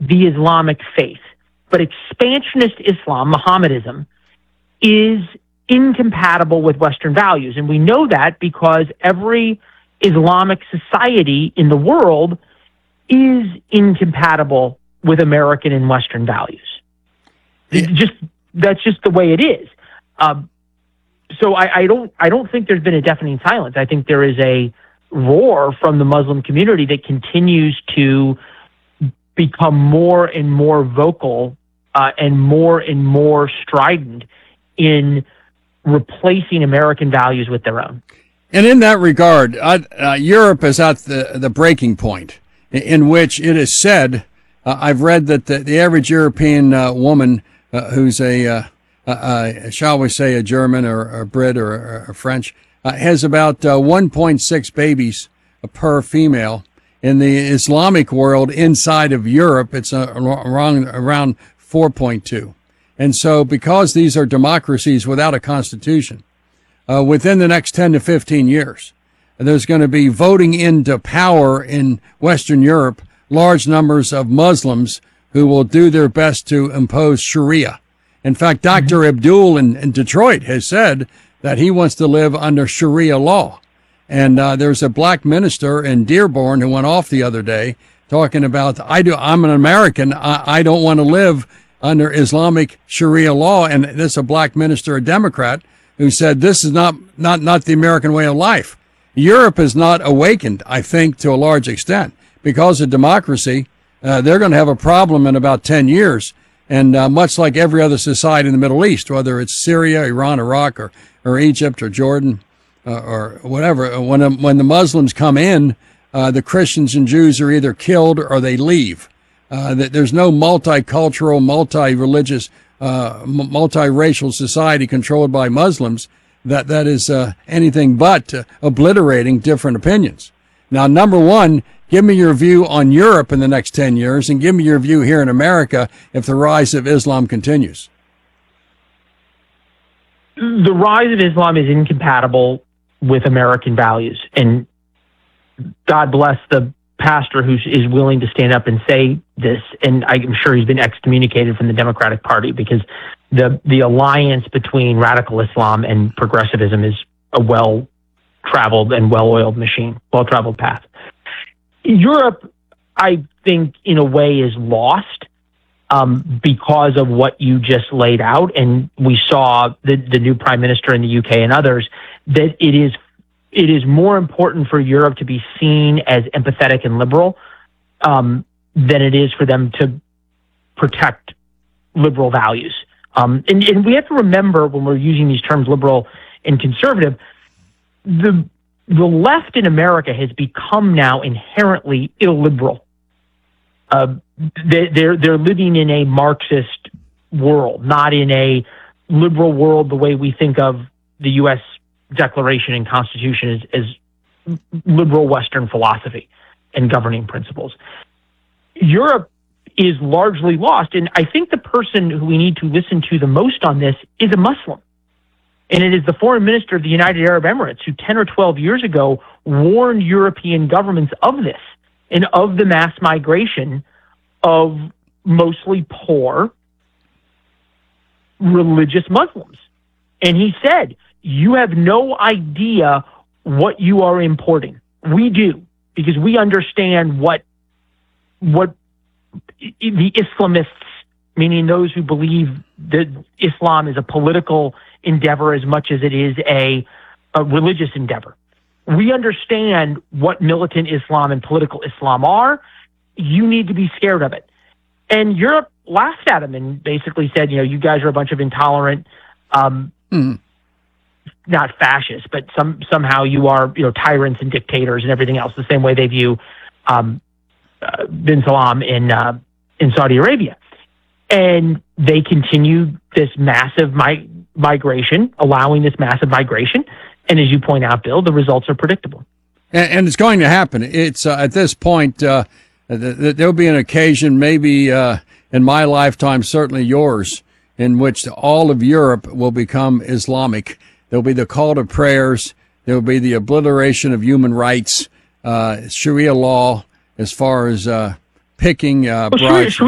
the Islamic faith. But expansionist Islam, Mohammedanism, is incompatible with Western values. And we know that because every Islamic society in the world is incompatible with American and Western values. That's just the way it is. So I don't think there's been a deafening silence. I think there is a roar from the Muslim community that continues to become more and more vocal and more strident in replacing American values with their own. And in that regard, Europe is at the breaking point in which it is said, I've read that the average European woman who's shall we say, a German or a Brit or a French, has about 1.6 babies per female. In the Islamic world inside of Europe, it's around 4.2. And so because these are democracies without a constitution, within the next 10 to 15 years, there's going to be voting into power in Western Europe large numbers of Muslims who will do their best to impose Sharia. In fact, Dr. Abdul in Detroit has said that he wants to live under Sharia law. And there's a black minister in Dearborn who went off the other day talking about, I'm an American. I don't want to live under Islamic Sharia law. And this is a black minister, a Democrat, who said this is not the American way of life. Europe is not awakened, I think, to a large extent. Because of democracy, they're going to have a problem in about 10 years. And much like every other society in the Middle East, whether it's Syria, Iran, Iraq, or Egypt, or Jordan, or whatever, when the Muslims come in, the Christians and Jews are either killed or they leave. There's no multicultural, multi-religious, multiracial society controlled by Muslims that is anything but obliterating different opinions. Now, number one, give me your view on Europe in the next 10 years, and give me your view here in America if the rise of Islam continues. The rise of Islam is incompatible with American values. And God bless the pastor who is willing to stand up and say this. And I'm sure he's been excommunicated from the Democratic Party because the alliance between radical Islam and progressivism is a well-traveled and well-oiled machine, well-traveled path. Europe, I think, in a way, is lost because of what you just laid out. And we saw the new prime minister in the UK and others, that it is more important for Europe to be seen as empathetic and liberal than it is for them to protect liberal values. And we have to remember when we're using these terms liberal and conservative, the left in America has become now inherently illiberal. They're living in a Marxist world, not in a liberal world the way we think of the U.S. Declaration and Constitution as liberal Western philosophy and governing principles. Europe is largely lost, and I think the person who we need to listen to the most on this is a Muslim. And it is the foreign minister of the United Arab Emirates who 10 or 12 years ago warned European governments of this and of the mass migration of mostly poor religious Muslims. And he said, you have no idea what you are importing. We do, because we understand what the Islamists, meaning those who believe that Islam is a political endeavor as much as it is a religious endeavor. We understand what militant Islam and political Islam are. You need to be scared of it. And Europe laughed at him and basically said, you guys are a bunch of intolerant, not fascists, but somehow you are, tyrants and dictators and everything else, the same way they view bin Salman in Saudi Arabia. And they continued this massive migration, allowing this massive migration. And as you point out, Bill, the results are predictable. And it's going to happen. It's at this point, there'll be an occasion, maybe in my lifetime, certainly yours, in which all of Europe will become Islamic. There'll be the call to prayers. There'll be the obliteration of human rights, Sharia law, as far as picking brides.